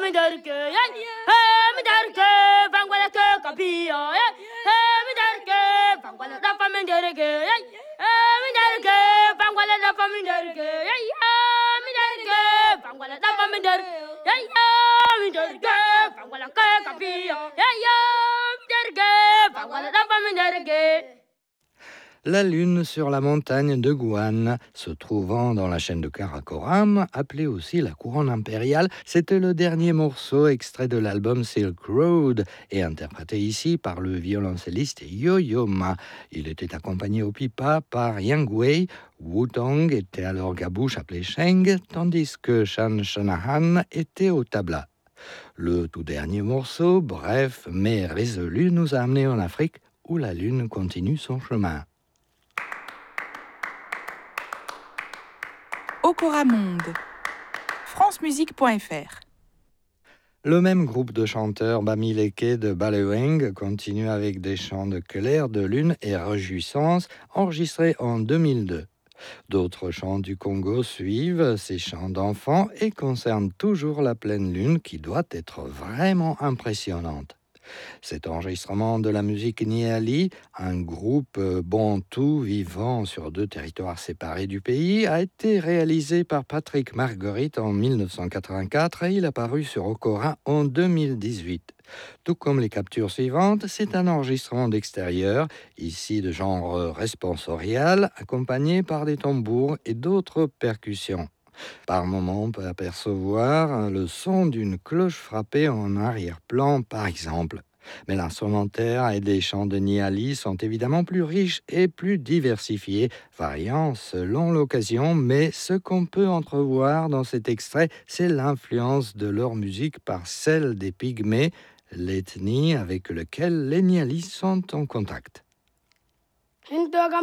La lune sur la montagne de Guan, se trouvant dans la chaîne de Karakoram, appelée aussi la couronne impériale, c'était le dernier morceau extrait de l'album Silk Road et interprété ici par le violoncelliste Yo-Yo Ma. Il était accompagné au pipa par Yang Wei, Wu Tong était à l'orgue-à-bouche appelé Sheng, tandis que Shan Shanahan était au tabla. Le tout dernier morceau, bref mais résolu, nous a amené en Afrique où la lune continue son chemin. Okora Monde, francemusique.fr. Le même groupe de chanteurs Bamileke de Baleweng continue avec des chants de clair de lune et réjouissance enregistrés en 2002. D'autres chants du Congo suivent, ces chants d'enfants, et concernent toujours la pleine lune qui doit être vraiment impressionnante. Cet enregistrement de la musique Niali, un groupe bantou vivant sur 2 territoires séparés du pays, a été réalisé par Patrick Marguerite en 1984 et il a paru sur Okora en 2018. Tout comme les captures suivantes, c'est un enregistrement d'extérieur, ici de genre responsorial, accompagné par des tambours et d'autres percussions. Par moments, on peut apercevoir le son d'une cloche frappée en arrière-plan, par exemple. Mais l'instrumentaire et les chants de Niali sont évidemment plus riches et plus diversifiés, variant selon l'occasion, mais ce qu'on peut entrevoir dans cet extrait, c'est l'influence de leur musique par celle des Pygmées, l'ethnie avec laquelle les Nialis sont en contact.